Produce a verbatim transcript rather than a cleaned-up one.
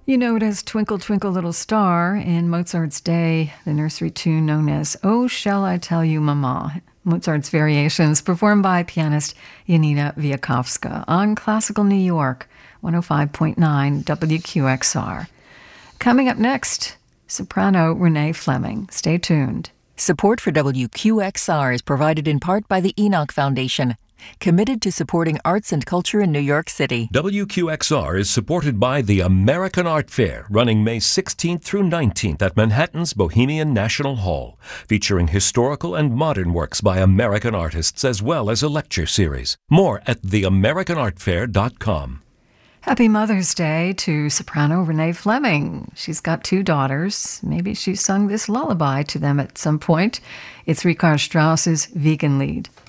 You know it as Twinkle, Twinkle, Little Star in Mozart's day, the nursery tune known as Oh, Shall I Tell You, Mama? Mozart's Variations, performed by pianist Janina Wiakowska on Classical New York, one oh five point nine W Q X R. Coming up next, soprano Renee Fleming. Stay tuned. Support for W Q X R is provided in part by the Enoch Foundation, committed to supporting arts and culture in New York City. W Q X R is supported by the American Art Fair, running May sixteenth through nineteenth at Manhattan's Bohemian National Hall, featuring historical and modern works by American artists as well as a lecture series. More at the american art fair dot com. Happy Mother's Day to soprano Renee Fleming. She's got two daughters. Maybe she sung this lullaby to them at some point. It's Richard Strauss's Wiegenlied.